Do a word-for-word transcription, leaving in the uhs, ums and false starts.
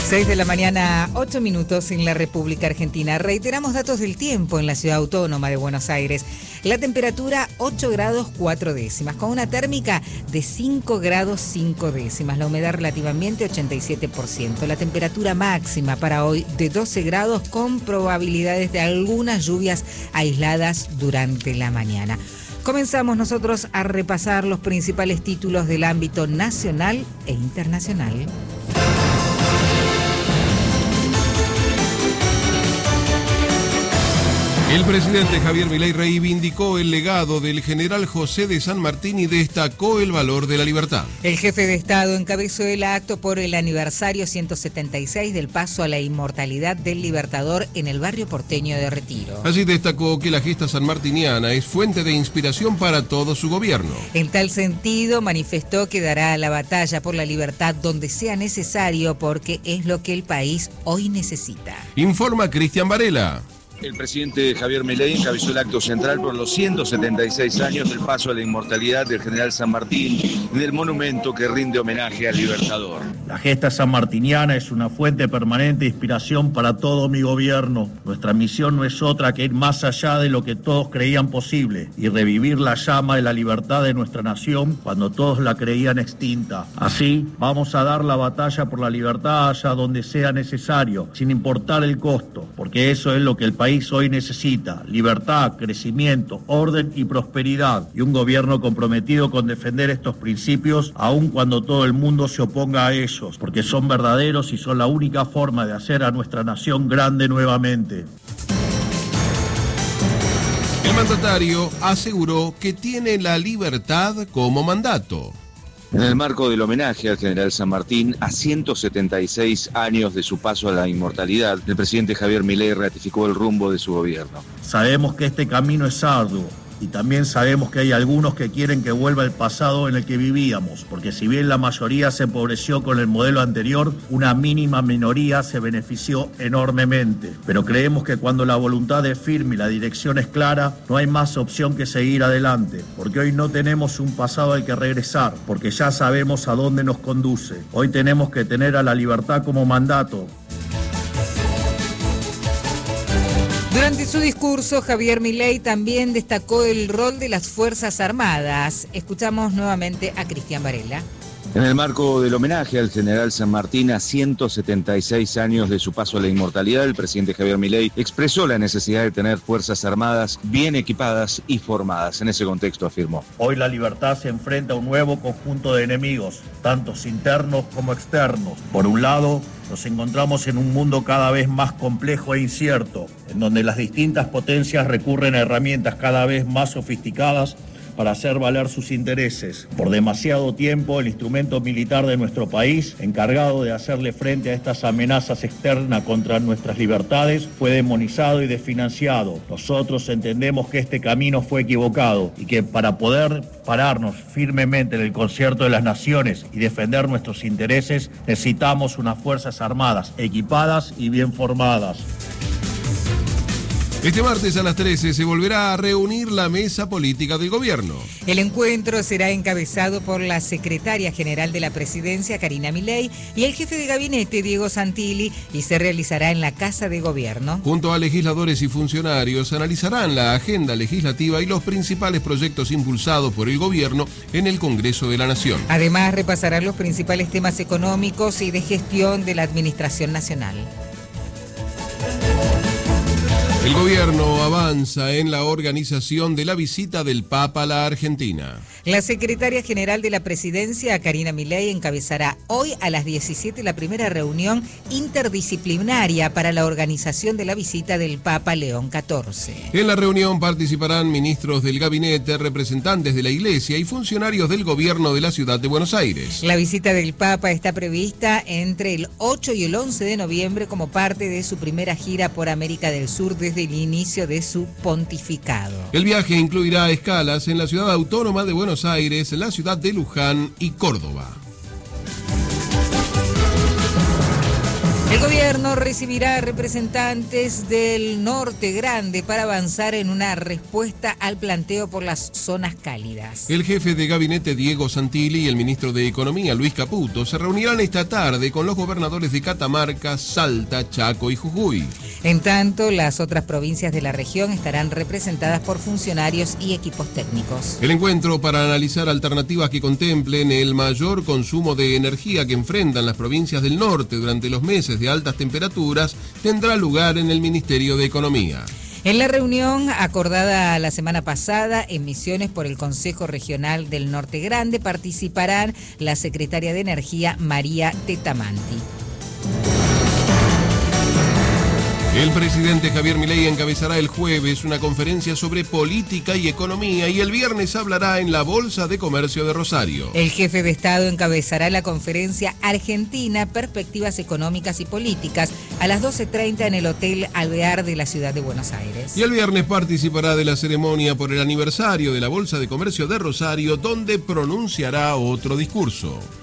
seis de la mañana, ocho minutos en la República Argentina. Reiteramos datos del tiempo en la ciudad autónoma de Buenos Aires. La temperatura ocho grados cuatro décimas, con una térmica de cinco grados cinco décimas. La humedad relativa ambiente ochenta y siete por ciento. La temperatura máxima para hoy de doce grados, con probabilidades de algunas lluvias aisladas durante la mañana. Comenzamos nosotros a repasar los principales títulos del ámbito nacional e internacional. El presidente Javier Milei reivindicó el legado del general José de San Martín y destacó el valor de la libertad. El jefe de Estado encabezó el acto por el aniversario ciento setenta y seis del paso a la inmortalidad del Libertador en el barrio porteño de Retiro. Así destacó que la gesta sanmartiniana es fuente de inspiración para todo su gobierno. En tal sentido, manifestó que dará la batalla por la libertad donde sea necesario, porque es lo que el país hoy necesita. Informa Cristian Varela. El presidente Javier Milei encabezó el acto central por los ciento setenta y seis años del paso a la inmortalidad del general San Martín en el monumento que rinde homenaje al Libertador. La gesta sanmartiniana es una fuente permanente de inspiración para todo mi gobierno. Nuestra misión no es otra que ir más allá de lo que todos creían posible y revivir la llama de la libertad de nuestra nación cuando todos la creían extinta. Así, vamos a dar la batalla por la libertad allá donde sea necesario, sin importar el costo, porque eso es lo que el país país hoy necesita: libertad, crecimiento, orden y prosperidad, y un gobierno comprometido con defender estos principios aun cuando todo el mundo se oponga a ellos, porque son verdaderos y son la única forma de hacer a nuestra nación grande nuevamente. El mandatario aseguró que tiene la libertad como mandato. En el marco del homenaje al general San Martín a ciento setenta y seis años de su paso a la inmortalidad, el presidente Javier Milei ratificó el rumbo de su gobierno. Sabemos que este camino es arduo y también sabemos que hay algunos que quieren que vuelva el pasado en el que vivíamos, porque si bien la mayoría se empobreció con el modelo anterior, una mínima minoría se benefició enormemente. Pero creemos que cuando la voluntad es firme y la dirección es clara, no hay más opción que seguir adelante, porque hoy no tenemos un pasado al que regresar, porque ya sabemos a dónde nos conduce. Hoy tenemos que tener a la libertad como mandato. Durante su discurso, Javier Milei también destacó el rol de las Fuerzas Armadas. Escuchamos nuevamente a Cristian Varela. En el marco del homenaje al general San Martín a ciento setenta y seis años de su paso a la inmortalidad, el presidente Javier Milei expresó la necesidad de tener fuerzas armadas bien equipadas y formadas. En ese contexto afirmó: hoy la libertad se enfrenta a un nuevo conjunto de enemigos, tantos internos como externos. Por un lado, nos encontramos en un mundo cada vez más complejo e incierto, en donde las distintas potencias recurren a herramientas cada vez más sofisticadas para hacer valer sus intereses. Por demasiado tiempo, el instrumento militar de nuestro país, encargado de hacerle frente a estas amenazas externas contra nuestras libertades, fue demonizado y desfinanciado. Nosotros entendemos que este camino fue equivocado y que para poder pararnos firmemente en el concierto de las naciones y defender nuestros intereses, necesitamos unas fuerzas armadas equipadas y bien formadas. Este martes a las trece se volverá a reunir la mesa política del gobierno. El encuentro será encabezado por la secretaria general de la presidencia, Karina Milei, y el jefe de gabinete, Diego Santilli, y se realizará en la Casa de Gobierno. Junto a legisladores y funcionarios, analizarán la agenda legislativa y los principales proyectos impulsados por el gobierno en el Congreso de la Nación. Además, repasarán los principales temas económicos y de gestión de la Administración Nacional. El gobierno avanza en la organización de la visita del Papa a la Argentina. La secretaria general de la presidencia, Karina Milei, encabezará hoy a las diecisiete la primera reunión interdisciplinaria para la organización de la visita del Papa León catorce. En la reunión participarán ministros del gabinete, representantes de la Iglesia y funcionarios del gobierno de la ciudad de Buenos Aires. La visita del Papa está prevista entre el ocho y el once de noviembre como parte de su primera gira por América del Sur desde el inicio de su pontificado. El viaje incluirá escalas en la ciudad autónoma de Buenos Aires, la ciudad de Luján y Córdoba. El gobierno recibirá representantes del Norte Grande para avanzar en una respuesta al planteo por las zonas cálidas. El jefe de gabinete Diego Santilli y el ministro de Economía Luis Caputo se reunirán esta tarde con los gobernadores de Catamarca, Salta, Chaco y Jujuy. En tanto, las otras provincias de la región estarán representadas por funcionarios y equipos técnicos. El encuentro para analizar alternativas que contemplen el mayor consumo de energía que enfrentan las provincias del norte durante los meses de altas temperaturas tendrá lugar en el Ministerio de Economía. En la reunión acordada la semana pasada en Misiones por el Consejo Regional del Norte Grande participarán la secretaria de Energía María Tetamanti. El presidente Javier Milei encabezará el jueves una conferencia sobre política y economía y el viernes hablará en la Bolsa de Comercio de Rosario. El jefe de Estado encabezará la conferencia Argentina, Perspectivas Económicas y Políticas a las doce treinta en el Hotel Alvear de la ciudad de Buenos Aires. Y el viernes participará de la ceremonia por el aniversario de la Bolsa de Comercio de Rosario, donde pronunciará otro discurso.